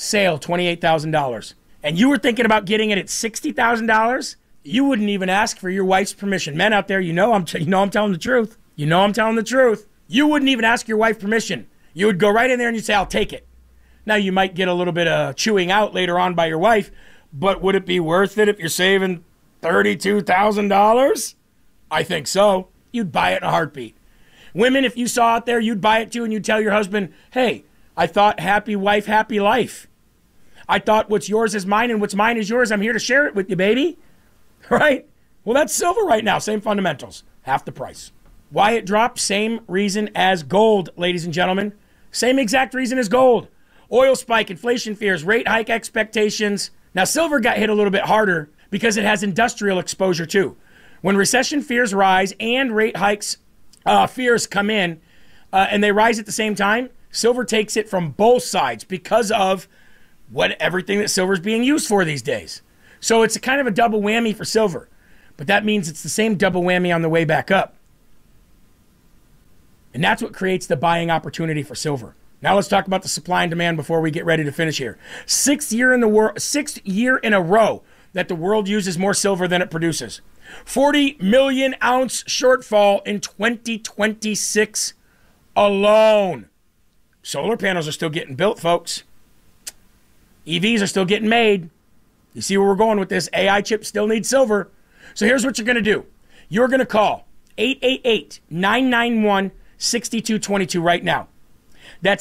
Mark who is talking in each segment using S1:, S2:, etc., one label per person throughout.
S1: sale, $28,000, and you were thinking about getting it at $60,000, you wouldn't even ask for your wife's permission. Men out there, you know I'm telling the truth. You know I'm telling the truth. You wouldn't even ask your wife permission. You would go right in there and you'd say, I'll take it. Now, you might get a little bit of chewing out later on by your wife, but would it be worth it if you're saving $32,000? I think so. You'd buy it in a heartbeat. Women, if you saw it there, you'd buy it too, and you'd tell your husband, hey, I thought happy wife, happy life. I thought what's yours is mine and what's mine is yours. I'm here to share it with you, baby. Right? Well, that's silver right now. Same fundamentals. Half the price. Why it dropped? Same reason as gold, ladies and gentlemen. Same exact reason as gold. Oil spike, inflation fears, rate hike expectations. Now, silver got hit a little bit harder because it has industrial exposure too. When recession fears rise and rate hikes fears come in and they rise at the same time, silver takes it from both sides because of everything that silver is being used for these days. So it's a kind of a double whammy for silver. But that means it's the same double whammy on the way back up. And that's what creates the buying opportunity for silver. Now let's talk about the supply and demand before we get ready to finish here. Sixth year in a row that the world uses more silver than it produces. 40 million ounce shortfall in 2026 alone. Solar panels are still getting built, folks. EVs are still getting made. You see where we're going with this? AI chips still need silver. So here's what you're going to do. You're going to call 888-991-6222 right now. That's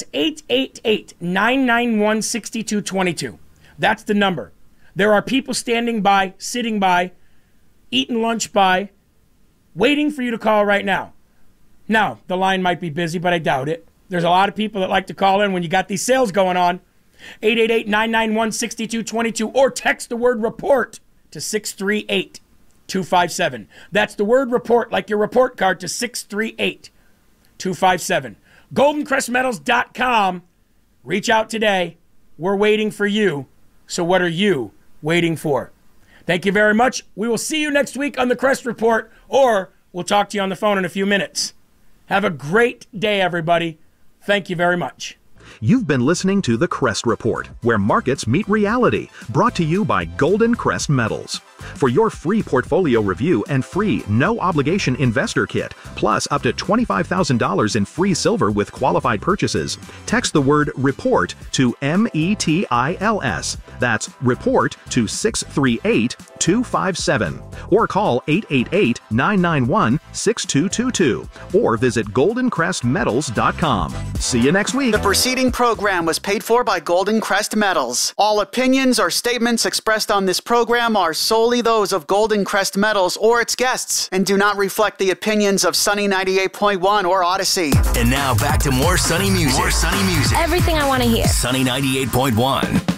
S1: 888-991-6222. That's the number. There are people standing by, sitting by, eating lunch by, waiting for you to call right now. Now, the line might be busy, but I doubt it. There's a lot of people that like to call in when you got these sales going on. 888-991-6222 or text the word report to 638-257. That's the word report, like your report card, to 638-257. GoldenCrestMetals.com. Reach out today. We're waiting for you. So what are you waiting for? Thank you very much. We will see you next week on the Crest Report, or we'll talk to you on the phone in a few minutes. Have a great day, everybody. Thank you very much.
S2: You've been listening to The Crest Report, where markets meet reality, brought to you by Golden Crest Metals. For your free portfolio review and free no-obligation investor kit, plus up to $25,000 in free silver with qualified purchases, text the word REPORT to METILS. That's REPORT to 638-257. Or call 888-991-6222. Or visit GoldenCrestMetals.com. See you next week.
S3: The preceding program was paid for by Golden Crest Metals. All opinions or statements expressed on this program are solely those of Golden Crest Metals or its guests and do not reflect the opinions of Sunny 98.1 or Odyssey.
S4: And now back to more Sunny music. More Sunny music.
S5: Everything I want to hear.
S4: Sunny 98.1.